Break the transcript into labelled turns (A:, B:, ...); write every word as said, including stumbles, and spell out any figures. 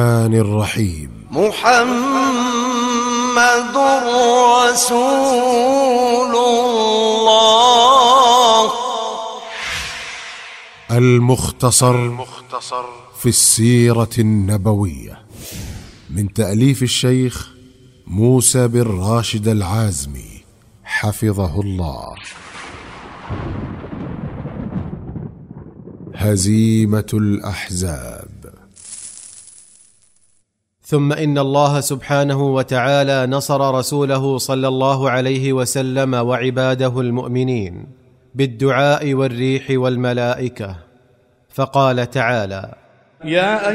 A: الرحيم.
B: محمد رسول الله.
A: المختصر في السيرة النبوية من تأليف الشيخ موسى بن راشد العازمي حفظه الله. هزيمة الأحزاب.
C: ثم إن الله سبحانه وتعالى نصر رسوله صلى الله عليه وسلم وعباده المؤمنين بالدعاء والريح والملائكة، فقال تعالى: يا